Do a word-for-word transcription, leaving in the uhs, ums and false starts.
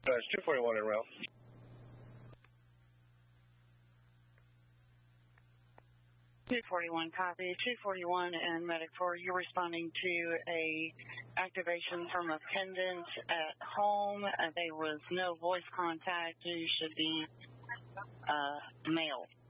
Uh, it's two forty-one en route. two forty-one, copy. two forty-one and Medic four, you're responding to a activation from a pendant at home. Uh, there was no voice contact. You should be uh, male.